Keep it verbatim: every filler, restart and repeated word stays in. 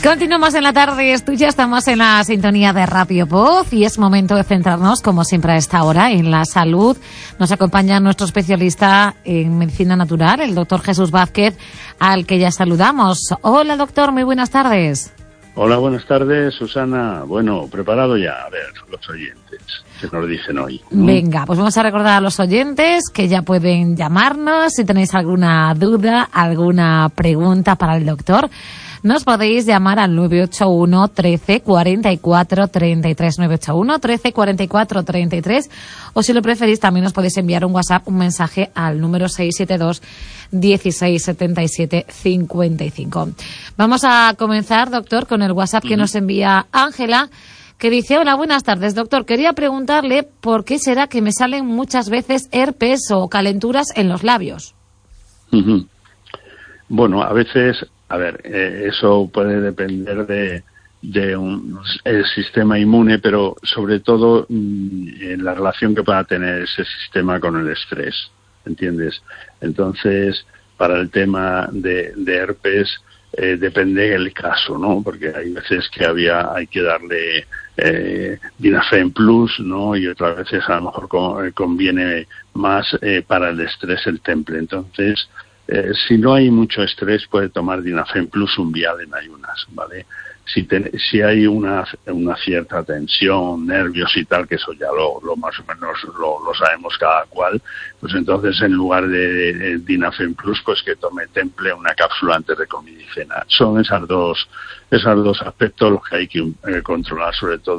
Continuamos en la tarde, es tuya, estamos en la sintonía de Radio Voz y es momento de centrarnos, como siempre a esta hora, en la salud. Nos acompaña nuestro especialista en medicina natural, el doctor Jesús Vázquez, al que ya saludamos. Hola, doctor, muy buenas tardes. Hola, buenas tardes, Susana. Bueno, preparado ya, a ver, los oyentes, ¿qué nos dicen hoy? ¿Mm? Venga, pues vamos a recordar a los oyentes que ya pueden llamarnos si tenéis alguna duda, alguna pregunta para el doctor. Nos podéis llamar al nueve ocho uno, trece, cuarenta y cuatro, treinta y tres, nueve ocho uno, trece, cuarenta y cuatro, treinta y tres, o si lo preferís también nos podéis enviar un WhatsApp, un mensaje al número seis siete dos, dieciséis, setenta y siete, cincuenta y cinco. Vamos a comenzar, doctor, con el WhatsApp que uh-huh. nos envía Ángela, que dice: hola, buenas tardes, doctor. Quería preguntarle por qué será que me salen muchas veces herpes o calenturas en los labios. Uh-huh. Bueno, a veces... A ver, eh, eso puede depender de, de un, el sistema inmune, pero sobre todo mmm, en la relación que pueda tener ese sistema con el estrés, ¿entiendes? Entonces, para el tema de, de herpes, eh, depende del caso, ¿no? Porque hay veces que había hay que darle eh, Dinafen Plus, ¿no? Y otras veces a lo mejor con, conviene más eh, para el estrés el Temple. Entonces, Eh, si no hay mucho estrés, puede tomar Dinafen Plus un vial en ayunas, ¿vale? Si, te, si hay una, una cierta tensión, nervios y tal, que eso ya lo, lo más o menos lo, lo sabemos cada cual, pues entonces en lugar de, de, de Dinafen Plus, pues que tome Temple, una cápsula antes de comidicena. Son esas dos, esos dos aspectos los que hay que eh, controlar, sobre todo